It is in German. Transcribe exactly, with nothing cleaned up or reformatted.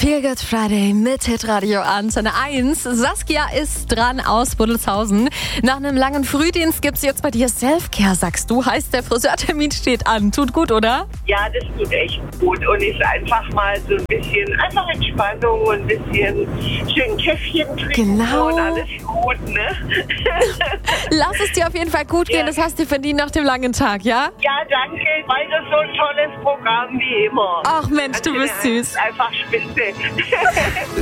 Feel Good Friday mit Hitradio Antenne eins. Saskia ist dran aus Buddelshausen. Nach einem langen Frühdienst gibt's jetzt bei dir Selfcare, sagst du. Heißt, der Friseurtermin steht an. Tut gut, oder? Ja, das tut echt gut und ist einfach mal so ein bisschen, einfach Entspannung und ein bisschen schön Käffchen trinken Genau. und alles gut, ne? Lass es dir auf jeden Fall gut gehen. Ja. Das hast du verdient nach dem langen Tag, ja? Ja, danke. Weiter so ein tolles Programm wie immer. Ach Mensch, du bist süß. Einfach spitze.